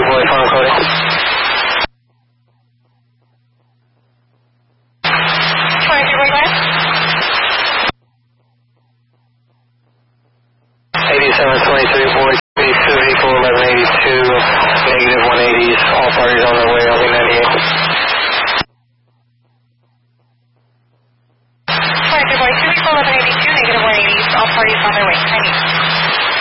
boy, phone coding. 22 boy, go ahead. 8723 boy, vehicle 1182, negative 180s, all parties on their way, LV 98. 22 boy, vehicle 1182, negative 180s, all parties on their way. 98.